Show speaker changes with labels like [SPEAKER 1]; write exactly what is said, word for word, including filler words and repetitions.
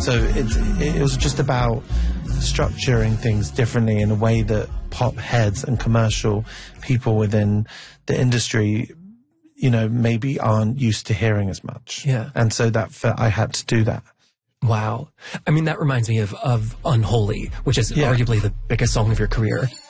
[SPEAKER 1] So it, it was just about structuring things differently in a way that pop heads and commercial people within the industry, you know, maybe aren't used to hearing as much.
[SPEAKER 2] Yeah.
[SPEAKER 1] And so that felt I had to do that.
[SPEAKER 2] Wow. I mean, that reminds me of, of Unholy, which is
[SPEAKER 1] Yeah.
[SPEAKER 2] arguably the biggest song of your career.